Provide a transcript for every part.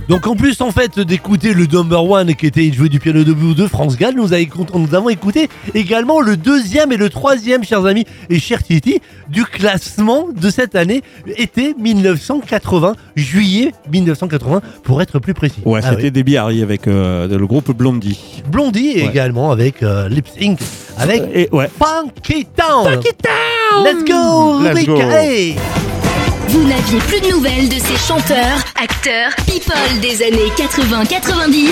Donc en plus en fait d'écouter le number one qui était joué du piano debout de France Gall, nous avons écouté également le deuxième et le troisième, chers amis et chers Titi, du classement de cette année, été 1980, juillet 1980 pour être plus précis. Ouais, c'était Debbie Harry avec le groupe Blondie. Blondie également avec Lip Sync, avec Funky Town. Funky Town. Let's go, Rika. Hey. Vous n'aviez plus de nouvelles de ces chanteurs, acteurs, people des années 80-90 ?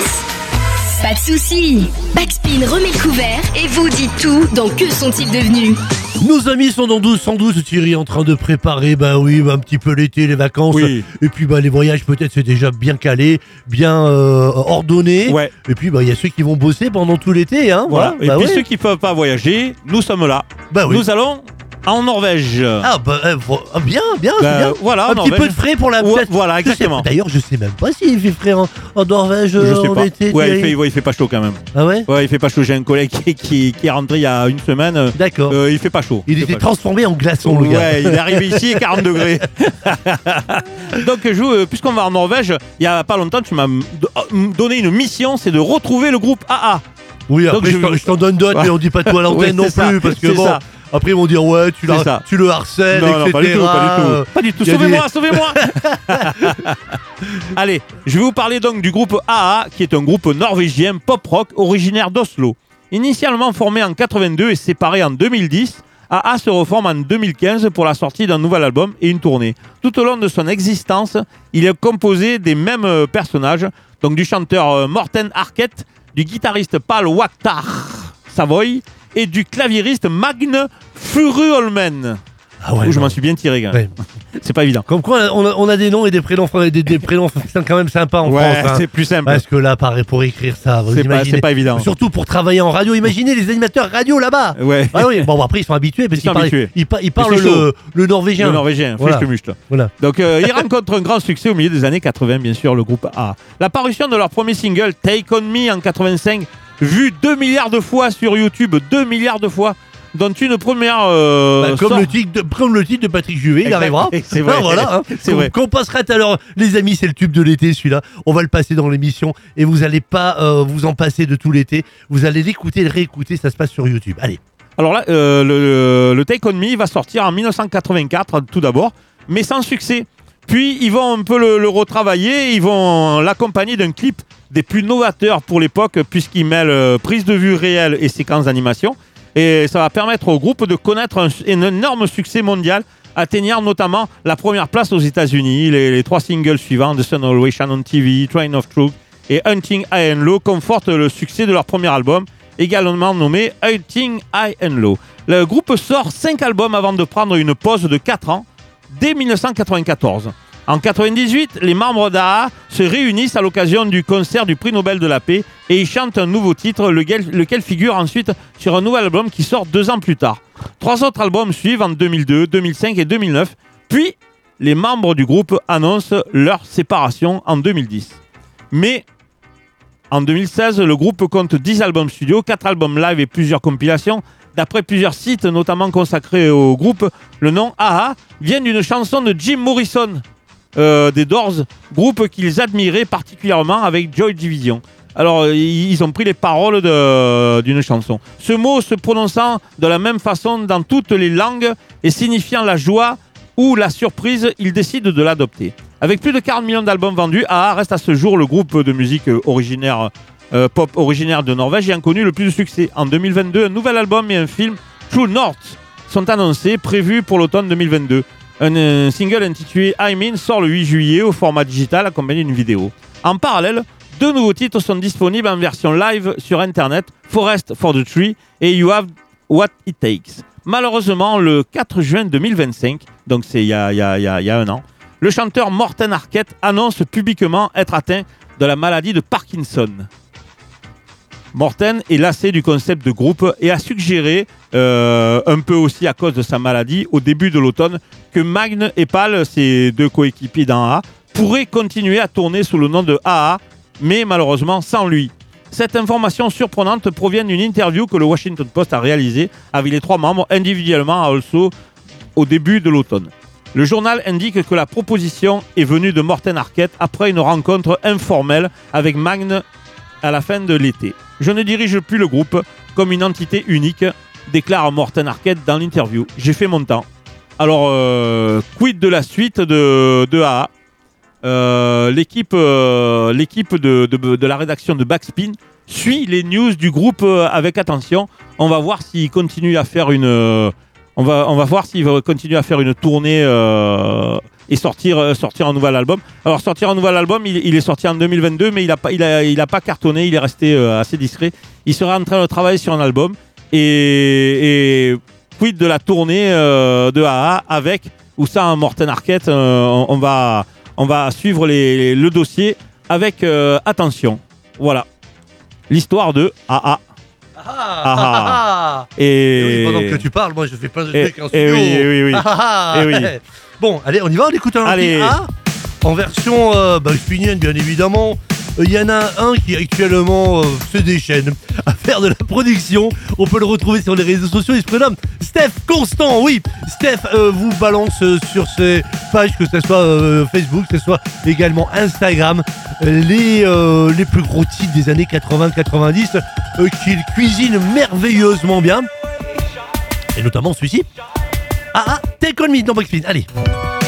Pas de soucis, Backspin remet le couvert et vous dit tout dans Que sont-ils devenus ? Nos amis sont sans doute Thierry en train de préparer un petit peu l'été, les vacances, et puis les voyages peut-être c'est déjà bien calé, bien ordonné, et puis il y a ceux qui vont bosser pendant tout l'été, hein. Voilà. Et puis ceux qui peuvent pas voyager, nous sommes là. Nous allons en Norvège. Bien. Voilà, un petit peu de frais pour la. Voilà, exactement. D'ailleurs, je sais même pas s'il fait frais en Norvège en été. Ouais, il fait pas chaud quand même. Ah ouais. Ouais, il fait pas chaud. J'ai un collègue qui est rentré il y a une semaine. D'accord. Il fait pas chaud. Il était transformé en glaçon, le gars. Ouais, il est arrivé ici 40 degrés. Donc, puisqu'on va en Norvège, il y a pas longtemps, tu m'as donné une mission, c'est de retrouver le groupe AA. Oui, après je t'en donne d'autres, mais on dit pas tout à l'antenne non plus, parce que bon. Après, ils vont dire, tu le harcèles, non, etc. Non, pas du tout. Sauvez-moi. Allez, je vais vous parler donc du groupe AA, qui est un groupe norvégien pop-rock originaire d'Oslo. Initialement formé en 82 et séparé en 2010, AA se reforme en 2015 pour la sortie d'un nouvel album et une tournée. Tout au long de son existence, il est composé des mêmes personnages, donc du chanteur Morten Harket, du guitariste Pal Waktar Savoy, et du claviériste Magne Furuholmen. Ah ouais, je m'en suis bien tiré, quand même. C'est pas évident. Comme quoi, on a des noms et des prénoms quand même sympas en France. Hein. C'est plus simple. Parce que là, pareil, pour écrire ça, c'est pas évident. Surtout pour travailler en radio. Imaginez les animateurs radio là-bas. Ouais. Ah oui. Bon, après, ils sont habitués parce qu'ils parlent le norvégien. Le norvégien, voilà. Donc, ils rencontrent un grand succès au milieu des années 80, bien sûr, le groupe A. La parution de leur premier single, Take On Me, en 85, vu 2 milliards de fois sur YouTube, 2 milliards de fois, dont une première... comme le titre de Patrick Juvet, il arrivera. C'est vrai. Voilà, c'est vrai. Qu'on passera tout à l'heure. Les amis, c'est le tube de l'été, celui-là. On va le passer dans l'émission et vous n'allez pas vous en passer de tout l'été. Vous allez l'écouter, le réécouter, ça se passe sur YouTube. Allez. Alors là, le Take On Me va sortir en 1984, tout d'abord, mais sans succès. Puis, ils vont un peu le retravailler, ils vont l'accompagner d'un clip des plus novateurs pour l'époque, puisqu'il mêle prise de vue réelle et séquences d'animation. Et ça va permettre au groupe de connaître un énorme succès mondial, atteignant notamment la première place aux États-Unis. Les 3 singles suivants, The Sun Always Shine on TV, Train of Truth et Hunting High and Low, confortent le succès de leur premier album, également nommé Hunting High and Low. Le groupe sort 5 albums avant de prendre une pause de 4 ans, dès 1994. En 1998, les membres d'AA se réunissent à l'occasion du concert du prix Nobel de la paix et ils chantent un nouveau titre, lequel figure ensuite sur un nouvel album qui sort 2 ans plus tard. 3 autres albums suivent en 2002, 2005 et 2009. Puis, les membres du groupe annoncent leur séparation en 2010. Mais, en 2016, le groupe compte 10 albums studio, 4 albums live et plusieurs compilations. D'après plusieurs sites, notamment consacrés au groupe, le nom AA vient d'une chanson de Jim Morrison, des Doors, groupe qu'ils admiraient particulièrement avec Joy Division. Alors, ils ont pris les paroles d'une chanson. Ce mot se prononçant de la même façon dans toutes les langues et signifiant la joie ou la surprise, ils décident de l'adopter. Avec plus de 40 millions d'albums vendus, AA reste à ce jour le groupe de musique pop originaire de Norvège ayant connu le plus de succès. En 2022, un nouvel album et un film, True North, sont annoncés, prévus pour l'automne 2022. Un single intitulé I'm In sort le 8 juillet au format digital accompagné d'une vidéo. En parallèle, 2 nouveaux titres sont disponibles en version live sur internet, Forest for the Tree et You Have What It Takes. Malheureusement, le 4 juin 2025, donc c'est il y a 1 an, le chanteur Morten Harket annonce publiquement être atteint de la maladie de Parkinson. Morten est lassé du concept de groupe et a suggéré, un peu aussi à cause de sa maladie, au début de l'automne, que Magne et Pal, ses 2 coéquipiers dans AA, pourraient continuer à tourner sous le nom de AA, mais malheureusement sans lui. Cette information surprenante provient d'une interview que le Washington Post a réalisée avec les 3 membres individuellement à Also au début de l'automne. Le journal indique que la proposition est venue de Morten Arquette après une rencontre informelle avec Magne à la fin de l'été. Je ne dirige plus le groupe comme une entité unique, déclare Morten Arquette dans l'interview. J'ai fait mon temps. Alors, quid de la suite de AA? L'équipe de la rédaction de Backspin suit les news du groupe avec attention. On va voir s'il continue à faire on va voir s'il va continuer à faire une tournée et sortir un nouvel album. Alors sortir un nouvel album, il est sorti en 2022, mais il a pas cartonné, il est resté assez discret. Il sera en train de travailler sur un album et quid de la tournée de AA avec ou ça Morten Arquette. On va suivre le dossier avec attention. Voilà l'histoire de AA. Et oui, pendant que tu parles, moi je fais plein de trucs en studio. Oui. Bon, allez, on y va, on écoute un petit A en version backspinienne, bien évidemment. Il y en a un qui actuellement se déchaîne à faire de la production. On peut le retrouver sur les réseaux sociaux. Il se prénomme Steph Constant. Oui, Steph vous balance sur ses pages, que ce soit Facebook, que ce soit également Instagram, les plus gros titres des années 80-90 qu'il cuisine merveilleusement bien. Et notamment celui-ci. Take On Me dans Backspin. Allez.